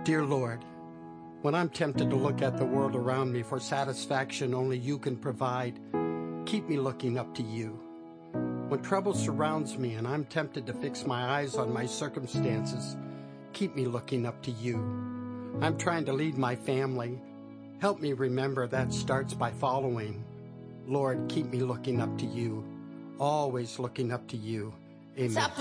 Dear Lord, when I'm tempted to look at the world around me for satisfaction only you can provide, keep me looking up to you. When trouble surrounds me and I'm tempted to fix my eyes on my circumstances, keep me looking up to you. I'm trying to lead my family. Help me remember that starts by following. Lord, keep me looking up to you, always looking up to you. Amen.